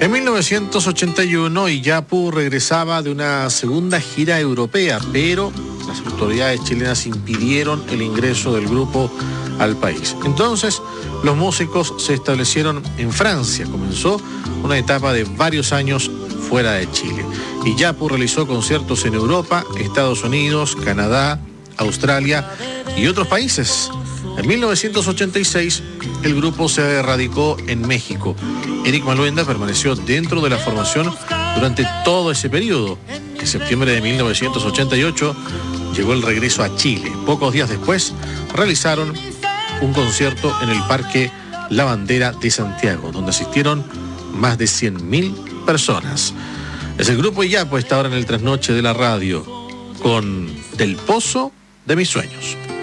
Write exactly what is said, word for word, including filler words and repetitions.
En mil novecientos ochenta y uno, Iyapu regresaba de una segunda gira europea, pero las autoridades chilenas impidieron el ingreso del grupo al país. Entonces, los músicos se establecieron en Francia. Comenzó una etapa de varios años fuera de Chile. Iyapu realizó conciertos en Europa, Estados Unidos, Canadá, Australia y otros países. En mil novecientos ochenta y seis, el grupo se radicó en México. Eric Maluenda permaneció dentro de la formación durante todo ese periodo. En septiembre de mil novecientos ochenta y ocho llegó el regreso a Chile. Pocos días después realizaron un concierto en el Parque La Bandera de Santiago, donde asistieron más de cien mil personas. Es el grupo Iyapu, está ahora en el trasnoche de la radio con Del Pozo de mis sueños.